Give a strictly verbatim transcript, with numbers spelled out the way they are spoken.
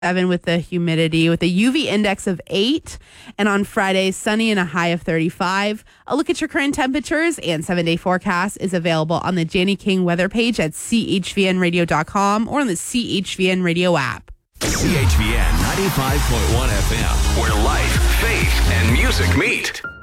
Seven with the humidity with a U V index of eight. And on Friday, sunny and a high of thirty-five. A look at your current temperatures and seven-day forecast is available on the Janie King weather page at C H V N radio dot com or on the C H V N radio app. C H V N ninety-five point one F M, where life, faith, and music meet.